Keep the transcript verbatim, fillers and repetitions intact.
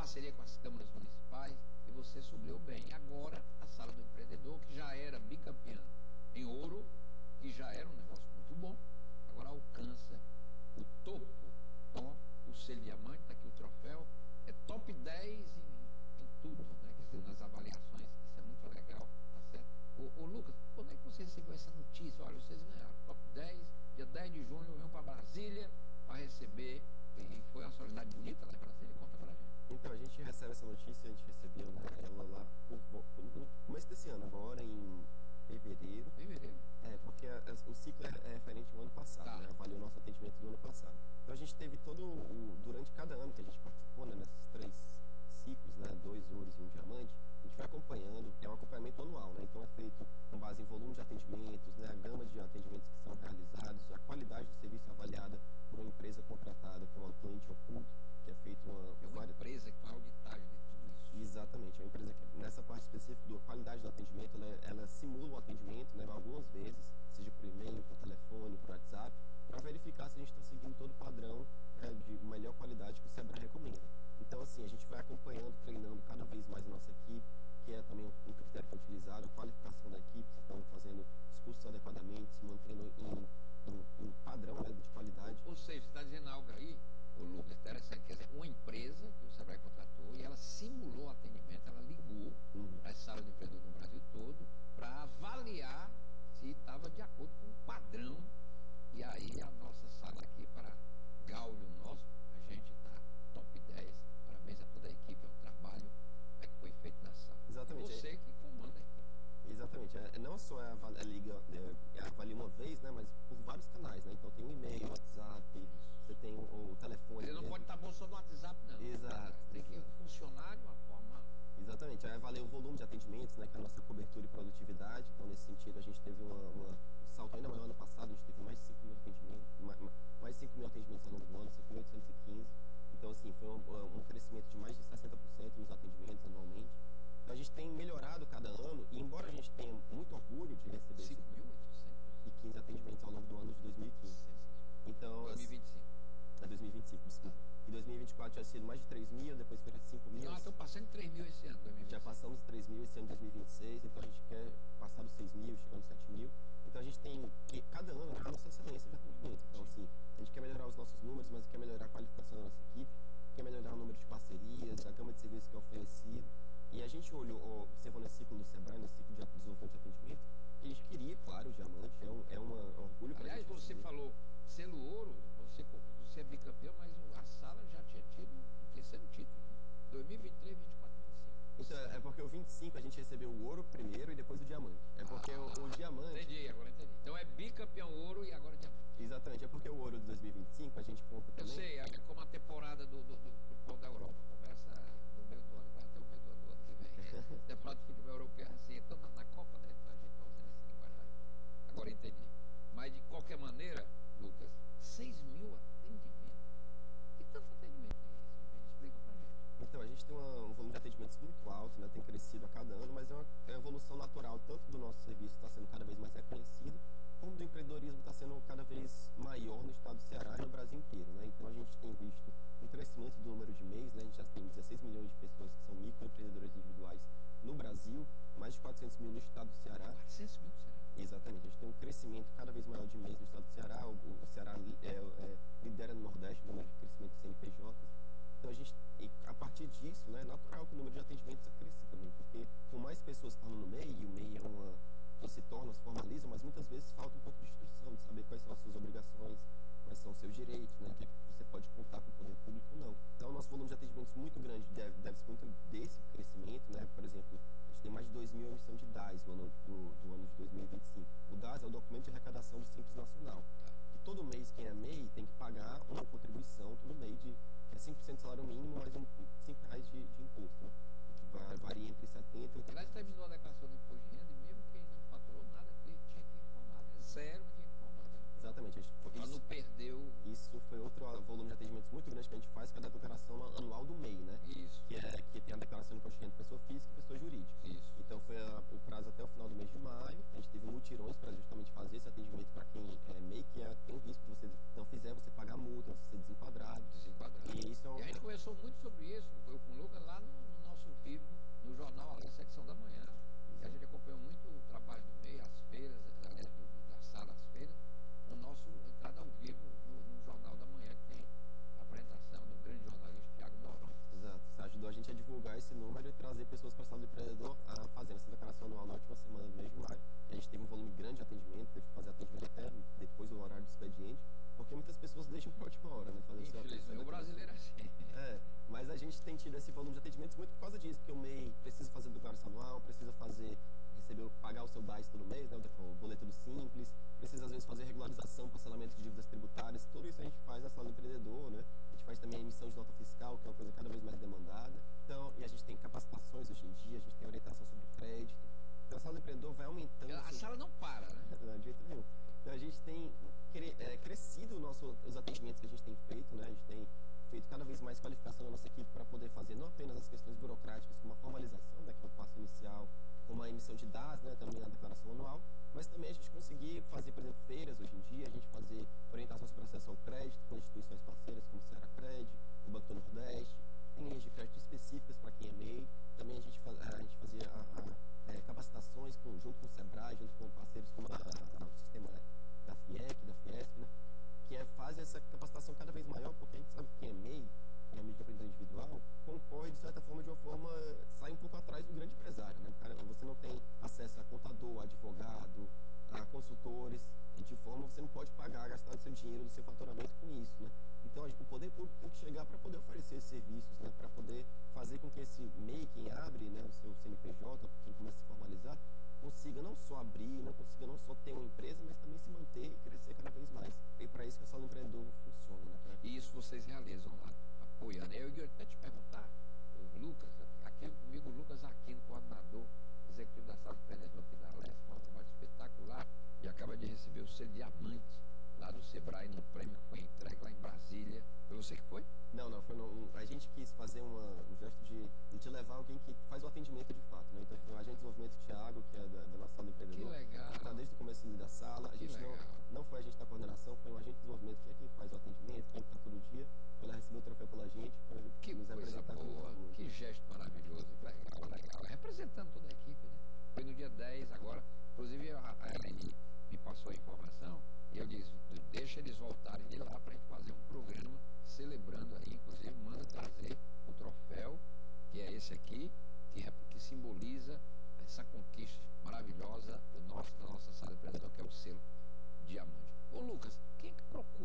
parceria com as câmaras municipais, e você subiu bem. E agora, a Sala do Empreendedor, que já era bicampeã em ouro, que já era um negócio muito bom, agora alcança o topo com o selo diamante, está aqui o troféu, é top dez em, em tudo, né? Quer dizer, nas avaliações, isso é muito legal, tá certo? Ô, ô Lucas, quando é que você recebeu essa notícia? Olha, vocês ganharam top dez, dia dez de junho, eu venho para Brasília para receber, e foi uma solenidade bonita lá em Brasília, conta pra gente. Então, a gente recebe essa notícia, a gente recebeu, né, ela lá no começo desse ano, agora em fevereiro. Fevereiro? É, porque a, a, o ciclo é, é referente ao ano passado, tá, né, avaliou o nosso atendimento do ano passado. Então, a gente teve todo o, durante cada ano que a gente participou, né, nesses três ciclos, né, dois ouros e um diamante, a gente vai acompanhando, é um acompanhamento anual, né, então é feito com base em volume de atendimentos, né, a gama de atendimentos que são realizados, a qualidade do serviço avaliada por uma empresa contratada, que é uma cliente oculto, que é feito uma... É uma empresa que faz auditagem de tudo isso. Exatamente, é uma empresa que, nessa parte específica da qualidade do atendimento, ela, ela simula o atendimento, né, algumas vezes, seja por e-mail, por telefone, por WhatsApp, para verificar se a gente está seguindo todo o padrão, né, de melhor qualidade que o SEBRAE recomenda. Então, assim, a gente vai acompanhando, treinando cada vez mais a nossa equipe, que é também um critério que é utilizado, a qualificação da equipe, se estão fazendo os cursos adequadamente, se mantendo em, em, em padrão, né, de qualidade. Ou seja, você está dizendo algo aí, ô Lucas, interessante, quer dizer, uma empresa que o SEBRAE contratou e ela simulou o atendimento, ela ligou uhum. para as salas de empreendedor no Brasil todo para avaliar se estava de acordo com o padrão. E aí a nossa sala aqui, para Gáulio nosso, a gente está top dez, parabéns a toda a equipe, ao trabalho, né, que foi feito na sala. Exatamente. Você que comanda a equipe. Exatamente, é, não só a, a liga é, é, avalia uma vez, né, mas por vários canais, né, então tem o e-mail, WhatsApp, você tem o, o telefone. Ele não mesmo. Pode estar bom só no WhatsApp, não. Exato. Tem que funcionar de uma forma... Exatamente, aí avalia o volume de atendimentos, né, que é a nossa cobertura e produtividade, então nesse sentido a gente teve uma, uma, um salto ainda maior ano passado, a gente teve mais de cinco mil atendimentos, mais, mais de cinco mil atendimentos ao longo do ano, cinco mil oitocentos e quinze, então assim, foi um, um crescimento de mais de sessenta por cento nos atendimentos anualmente. Então a gente tem melhorado cada ano, e embora a gente tenha muito orgulho de receber cinco mil oitocentos e quinze atendimentos ao longo do ano de dois mil e quinze. Então, dois mil e vinte e cinco. É dois mil e vinte e cinco, desculpa. Em dois mil e vinte e quatro já sido mais de três mil, depois foi cinco mil. Não, estou passando de três mil esse ano, dois mil e vinte e cinco. Já passamos de três mil esse ano, dois mil e vinte e seis, então a gente quer passar dos seis mil, chegando aos sete mil. Então a gente tem, que cada ano, é a nossa excelência de atendimento. Então, assim, a gente quer melhorar os nossos números, mas quer melhorar a qualificação da nossa equipe, quer melhorar o número de parcerias, a gama de serviços que é oferecido. E a gente olhou, observou nesse ciclo do SEBRAE, nesse ciclo de desenvolvimento de atendimento, que a gente queria, claro, o diamante, é um, é uma, um orgulho para a gente. Aliás, você conseguir. Falou selo ouro, você, você é bicampeão, mas a sala já tinha tido o terceiro título, né? dois mil e vinte e três, vinte e quatro, vinte e cinco. Então, é porque o vinte e cinco a gente recebeu o ouro primeiro e depois o diamante. É porque ah, o, o diamante... Entendi, agora entendi. Então é bicampeão ouro e agora diamante. Exatamente, é porque o ouro de dois mil e vinte e cinco a gente conta também... Eu sei, é como a temporada do, do, do futebol da Europa. Começa no meio do ano e vai até o meio do ano do ano que vem. Temporada de futebol europeu é assim, então na, na Copa, né? Então a gente está usando esse linguagem aí. Agora entendi. Mas de qualquer maneira, Lucas, seis mil atendimentos. Que tanto atendimento é isso? Explica pra gente. Então, a gente tem uma, um volume de atendimentos muito alto, né? Tem crescido a cada ano, mas é uma, é uma evolução natural, tanto do nosso serviço está sendo cada vez mais reconhecido, como do empreendedorismo está sendo cada vez maior no estado do Ceará e no Brasil inteiro, né? Então, a gente tem visto um crescimento do número de mês, né? A gente já tem dezesseis milhões de pessoas que são microempreendedores individuais no Brasil, mais de quatrocentos mil no estado do Ceará. quatrocentos mil no Ceará? Exatamente, a gente tem um crescimento cada vez maior de mês no estado do Ceará, o, o Ceará é, é, lidera no Nordeste no número de crescimento de C N P Js. Então, a gente, a partir disso, né, é natural que o número de atendimentos cresça também, porque com mais pessoas falando no M E I, e o M E I é uma, se torna, se formaliza, mas muitas vezes falta um pouco de instrução, de saber quais são as suas obrigações, quais são os seus direitos, né, que você pode contar com o poder público ou não. Então, o nosso volume de atendimentos muito grande deve, deve ser muito desse crescimento, né, por exemplo, a gente tem mais de dois mil emissão de D A S no ano, do, do ano de dois mil e vinte e cinco. O D A S é o documento de arrecadação do Simples Nacional, que todo mês quem é M E I tem que pagar uma contribuição todo mês de que é cinco por cento do salário mínimo, mais um, cinco reais de, de imposto, né? Que varia entre setenta e oitenta. Aliás, terminou a declaração do imposto de renda e mesmo quem não faturou nada tinha que informar, né? Zero, mas tinha que informar. Né? Exatamente. Isso, não perdeu. Isso foi outro volume de atendimentos muito grande que a gente faz, que é a declaração anual do M E I, né? Isso. Que, é, que tem a declaração de imposto de renda de pessoa física e pessoa jurídica. Isso. Então foi a, o prazo até o final do mês de maio. A gente teve mutirões para justamente fazer esse atendimento para quem é M E I, que é, tem o risco de você não fizer, você pagar multa, você ser desenquadrado. Desenquadrado. E, isso é um, e a gente conversou muito sobre pessoas para a Sala do Empreendedor a fazendo essa declaração anual na última semana do mês de maio. A gente teve um volume grande de atendimento, teve que fazer atendimento até depois do horário do expediente, porque muitas pessoas deixam para a última hora, né? Fazer Infelizmente, o brasileiro é assim. É, mas a gente tem tido esse volume de atendimentos muito por causa disso, porque o M E I precisa fazer declaração anual, precisa fazer, receber, pagar o seu D A S todo mês, né? O boleto do Simples, precisa às vezes fazer regularização, parcelamento de dívidas tributárias, tudo isso a gente faz na Sala do Empreendedor, né? A gente faz também a emissão de nota fiscal, que é uma coisa cada vez mais demandada. Então, e a gente tem capacitações hoje em dia, a gente tem orientação sobre crédito. Então, a Sala do Empreendedor vai aumentando. A assim, sala não para, né? Não, de jeito nenhum. Então, a gente tem cre é, crescido o nosso, os atendimentos que a gente tem feito, né? A gente tem feito cada vez mais qualificação da nossa equipe para poder fazer não apenas as questões burocráticas, como a formalização, né, que é o passo inicial, como a emissão de D A S, né, também a declaração anual, mas também a gente conseguir fazer, por exemplo, feiras hoje em dia, a gente fazer orientação sobre acesso ao crédito com instituições parceiras como o Ceará Cred, o Banco do Nordeste, tem linhas de crédito específicas para quem é M E I, também a gente, faz, a gente fazia a, a, é, capacitações com, junto com o Sebrae, junto com parceiros como a, a, o sistema da FIEC, da Fiesp, né, que é, faz essa capacitação cada vez maior, porque a gente sabe que quem é M E I, quem é microempreendedor individual, concorre, de certa forma, de uma forma, sai um pouco atrás do grande empresário, né? Cara, você não tem acesso a contador, a advogado, a consultores, e de forma você não pode pagar, gastar o seu dinheiro, do seu faturamento com isso, né? Então, o poder público tem que chegar para poder oferecer esses serviços, né? Para poder fazer com que esse M E I, quem abre, né, o seu C N P J, quem começa a se formalizar, consiga não só abrir, não consiga não só ter uma empresa, mas também se manter e crescer cada vez mais. E para isso que a Sala do Empreendedor funciona, né? Pra... E isso vocês realizam lá, apoiando. Eu ia até te perguntar, o Lucas, aqui comigo, o Lucas Aquino, coordenador executivo da Sala do Empreendedor aqui da Leste, um trabalho espetacular, e acaba de receber o selo diamante lá do Sebrae, num prêmio que foi entregue lá em Brasília. Foi você que foi? Não, não, foi no, a gente quis fazer uma, um gesto de, de levar alguém que faz o atendimento de fato, né? Então foi o agente de desenvolvimento Thiago, que é da, da nossa Sala do Empreendedor. Que legal. Que está desde o começo da sala. A Que gente legal. não, não foi a gente da coordenação, foi um agente de desenvolvimento que é quem faz o atendimento, quem está todo dia. Foi lá receber o troféu pela gente, foi Que nos coisa representar com boa, orgulho. que gesto maravilhoso, legal, legal. Representando toda a equipe, né? Foi no dia dez agora. Inclusive a, a Elaine me passou a informação e eu disse, deixa eles voltarem de lá para a gente fazer um programa celebrando aí, inclusive manda trazer o troféu, que é esse aqui, que, que simboliza essa conquista maravilhosa do nosso, da nossa Sala do Empreendedor, que é o selo diamante. Ô Lucas, quem que procura